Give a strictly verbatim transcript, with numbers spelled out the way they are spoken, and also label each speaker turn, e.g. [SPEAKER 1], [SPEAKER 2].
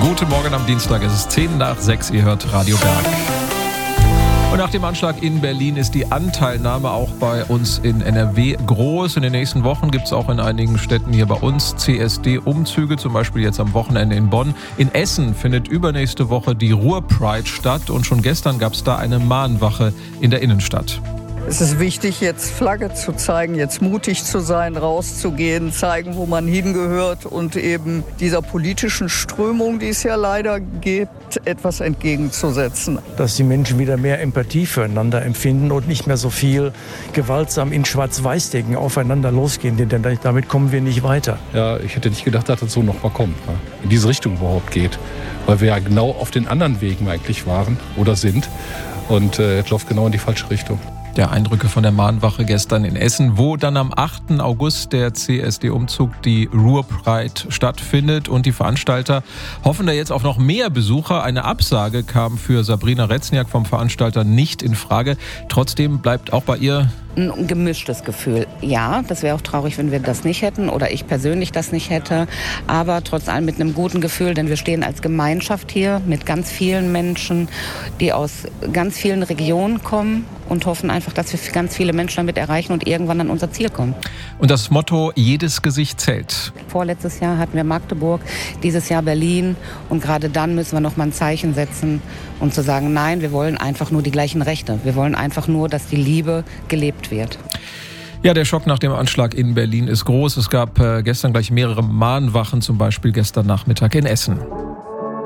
[SPEAKER 1] Guten Morgen am Dienstag, es ist zehn nach sechs, ihr hört Radio Berg. Und nach dem Anschlag in Berlin ist die Anteilnahme auch bei uns in N R W groß. In den nächsten Wochen gibt es auch in einigen Städten hier bei uns C S D-Umzüge, zum Beispiel jetzt am Wochenende in Bonn. In Essen findet übernächste Woche die Ruhr-Pride statt und schon gestern gab es da eine Mahnwache in der Innenstadt.
[SPEAKER 2] Es ist wichtig, jetzt Flagge zu zeigen, jetzt mutig zu sein, rauszugehen, zeigen, wo man hingehört und eben dieser politischen Strömung, die es ja leider gibt, etwas entgegenzusetzen.
[SPEAKER 3] Dass die Menschen wieder mehr Empathie füreinander empfinden und nicht mehr so viel gewaltsam in Schwarz-Weiß-Denken aufeinander losgehen, denn damit kommen wir nicht weiter.
[SPEAKER 4] Ja, ich hätte nicht gedacht, dass das so noch mal kommt, in diese Richtung überhaupt geht, weil wir ja genau auf den anderen Wegen eigentlich waren oder sind und äh, jetzt läuft genau in die falsche Richtung.
[SPEAKER 1] Der Eindrücke von der Mahnwache gestern in Essen, wo dann am achten August der C S D-Umzug, die Ruhr-Pride, stattfindet. Und die Veranstalter hoffen da jetzt auf noch mehr Besucher. Eine Absage kam für Sabrina Rezniak vom Veranstalter nicht in Frage. Trotzdem bleibt auch bei ihr
[SPEAKER 5] ein gemischtes Gefühl. Ja, das wäre auch traurig, wenn wir das nicht hätten oder ich persönlich das nicht hätte. Aber trotz allem mit einem guten Gefühl, denn wir stehen als Gemeinschaft hier mit ganz vielen Menschen, die aus ganz vielen Regionen kommen und hoffen einfach, dass wir ganz viele Menschen damit erreichen und irgendwann an unser Ziel kommen.
[SPEAKER 1] Und das Motto, jedes Gesicht zählt.
[SPEAKER 5] Vorletztes Jahr hatten wir Magdeburg, dieses Jahr Berlin. Und gerade dann müssen wir noch mal ein Zeichen setzen und zu sagen, nein, wir wollen einfach nur die gleichen Rechte. Wir wollen einfach nur, dass die Liebe gelebt wird.
[SPEAKER 1] Ja, der Schock nach dem Anschlag in Berlin ist groß. Es gab äh, gestern gleich mehrere Mahnwachen, zum Beispiel gestern Nachmittag in Essen.